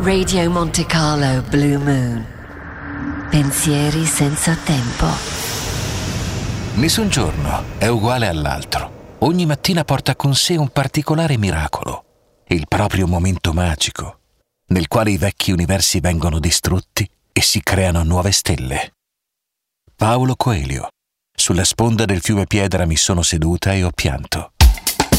Radio Monte Carlo Blue Moon. Pensieri senza tempo. Nessun giorno è uguale all'altro. Ogni mattina porta con sé un particolare miracolo, il proprio momento magico, nel quale i vecchi universi vengono distrutti e si creano nuove stelle. Paulo Coelho. Sulla sponda del fiume Piedra mi sono seduta e ho pianto.